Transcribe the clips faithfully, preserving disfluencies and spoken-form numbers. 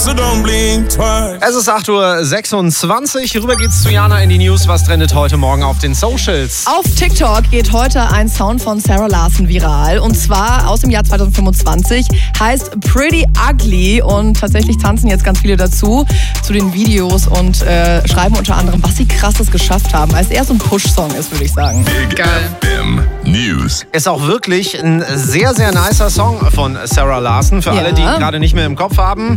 So don't blink twice. Es ist acht Uhr sechsundzwanzig. Rüber geht's zu Jana in die News. Was trendet heute Morgen auf den Socials? Auf TikTok geht heute ein Sound von Sarah Larson viral. Und zwar aus dem Jahr zweitausendfünfundzwanzig. Heißt Pretty Ugly. Und tatsächlich tanzen jetzt ganz viele dazu, zu den Videos und äh, schreiben unter anderem, was sie krasses geschafft haben. Weil es eher so ein Push-Song ist, würde ich sagen. Big Geil. F M News. Ist auch wirklich ein sehr, sehr nicer Song von Sarah Larson. Für Ja. alle, die ihn gerade nicht mehr im Kopf haben.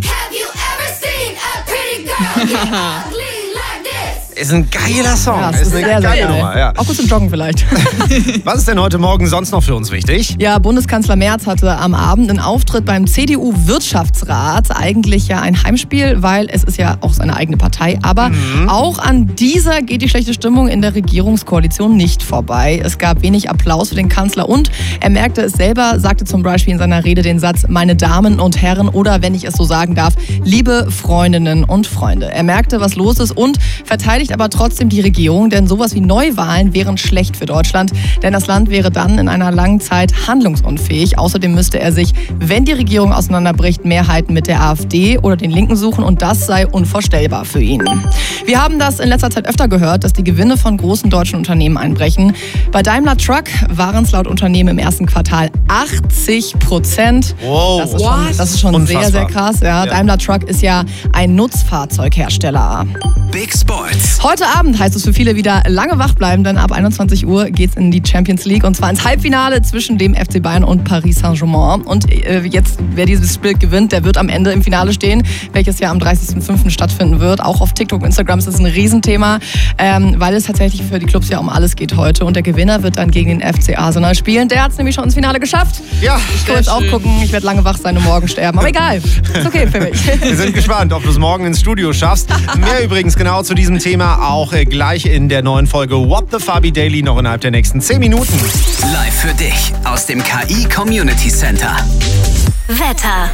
Ist ein geiler Song. Ja, es ist ist eine sehr, geile sehr geil. Nummer. Ja. Auch gut zum Joggen vielleicht. Was ist denn heute Morgen sonst noch für uns wichtig? Ja, Bundeskanzler Merz hatte am Abend einen Auftritt beim C D U-Wirtschaftsrat. Eigentlich ja ein Heimspiel, weil es ist ja auch seine eigene Partei. Aber mhm. auch an dieser geht die schlechte Stimmung in der Regierungskoalition nicht vorbei. Es gab wenig Applaus für den Kanzler und er merkte es selber, sagte zum Beispiel in seiner Rede den Satz, meine Damen und Herren oder, wenn ich es so sagen darf, liebe Freundinnen und Freunde. Er merkte, was los ist und verteidigt aber trotzdem die Regierung, denn sowas wie Neuwahlen wären schlecht für Deutschland, denn das Land wäre dann in einer langen Zeit handlungsunfähig. Außerdem müsste er sich, wenn die Regierung auseinanderbricht, Mehrheiten mit der AfD oder den Linken suchen und das sei unvorstellbar für ihn. Wir haben das in letzter Zeit öfter gehört, dass die Gewinne von großen deutschen Unternehmen einbrechen. Bei Daimler Truck waren es laut Unternehmen im ersten Quartal achtzig Prozent. Wow. Das ist schon, das ist schon sehr, sehr krass. Ja. Ja. Daimler Truck ist ja ein Nutzfahrzeughersteller. Big Sports. Heute Abend heißt es für viele wieder lange wach bleiben, denn ab einundzwanzig Uhr geht's in die Champions League und zwar ins Halbfinale zwischen dem F C Bayern und Paris Saint-Germain. Und äh, jetzt, wer dieses Spiel gewinnt, der wird am Ende im Finale stehen, welches ja am dreißigsten fünften stattfinden wird. Auch auf TikTok und Instagram ist es ein Riesenthema, ähm, weil es tatsächlich für die Clubs ja um alles geht heute. Und der Gewinner wird dann gegen den F C Arsenal spielen. Der hat es nämlich schon ins Finale geschafft. Ja, ich kann jetzt auch gucken, ich werde lange wach sein und morgen sterben. Aber egal, ist okay für mich. Wir sind gespannt, ob du es morgen ins Studio schaffst. Mehr übrigens genau zu diesem Thema auch äh, gleich in der neuen Folge What the Fabi Daily noch innerhalb der nächsten zehn Minuten. Live für dich aus dem K I Community Center. Wetter.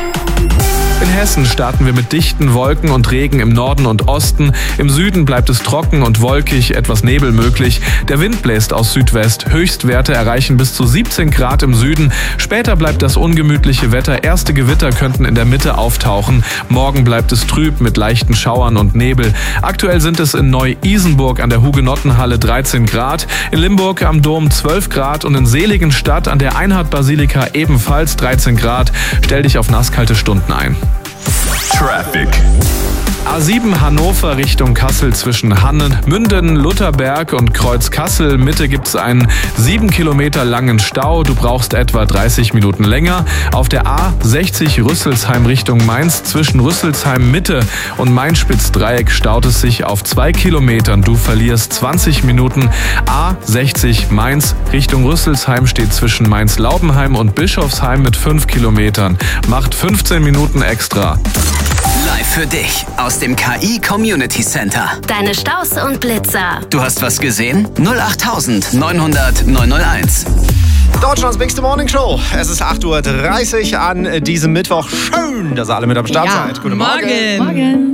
In Hessen starten wir mit dichten Wolken und Regen im Norden und Osten. Im Süden bleibt es trocken und wolkig, etwas Nebel möglich. Der Wind bläst aus Südwest. Höchstwerte erreichen bis zu siebzehn Grad im Süden. Später bleibt das ungemütliche Wetter. Erste Gewitter könnten in der Mitte auftauchen. Morgen bleibt es trüb mit leichten Schauern und Nebel. Aktuell sind es in Neu-Isenburg an der Hugenottenhalle dreizehn Grad, in Limburg am Dom zwölf Grad und in Seligenstadt an der Einhard-Basilika ebenfalls dreizehn Grad. Stell dich auf nasskalte Stunden ein. Traffic. A sieben Hannover Richtung Kassel zwischen Hannen, Münden, Lutherberg und Kreuz-Kassel. Mitte gibt's einen sieben Kilometer langen Stau. Du brauchst etwa dreißig Minuten länger. Auf der A sechzig Rüsselsheim Richtung Mainz zwischen Rüsselsheim Mitte und Mainspitz-Dreieck staut es sich auf zwei Kilometern. Du verlierst zwanzig Minuten. A sechzig Mainz Richtung Rüsselsheim steht zwischen Mainz-Laubenheim und Bischofsheim mit fünf Kilometern. Macht fünfzehn Minuten extra. Live für dich aus dem K I Community Center. Deine Staus und Blitzer. Du hast was gesehen? null acht neunhundert neunhunderteins. Deutschlands Bigste Morning Show. Es ist acht Uhr dreißig an diesem Mittwoch. Schön, dass ihr alle mit am Start Ja. seid. Guten Morgen. Morgen.